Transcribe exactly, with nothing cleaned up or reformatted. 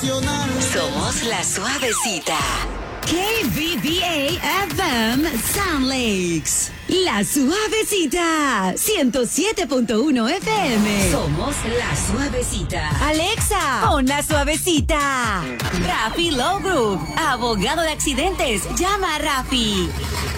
nacional. Somos la suavecita. K B B A F M Sound Lakes. La suavecita. ciento siete punto uno F M. Somos la suavecita. Alexa, pon la suavecita. Rafi Law Group. Abogado de accidentes. Llama a Rafi.